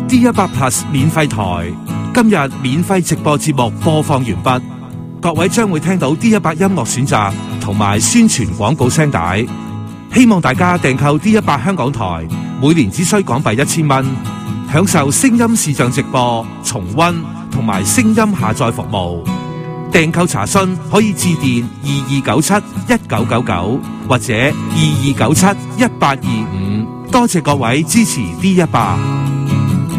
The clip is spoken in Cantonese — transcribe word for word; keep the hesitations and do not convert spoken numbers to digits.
D 一百 Plus 免費台今日免費直播節目播放完畢，各位將會聽到 D 一百音樂選擇同埋宣傳廣告聲帶。希望大家訂購 D 一百香港台，每年只需港幣一千蚊，享受聲音視像直播、重溫同埋聲音下載服務。訂購查詢可以致電二二九七一九九九或者二二九七一八二五。多謝各位支持 D 一百。